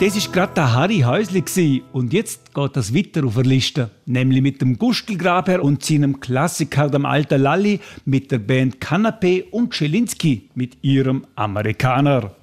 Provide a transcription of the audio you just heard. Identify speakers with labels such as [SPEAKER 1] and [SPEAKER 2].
[SPEAKER 1] Das war gerade der Harry Häusli und jetzt geht das weiter auf der Liste. Nämlich mit dem Gustl-Graber und seinem Klassiker dem Alter Lalli, mit der Band Canapé und Schelinski mit ihrem Amerikaner.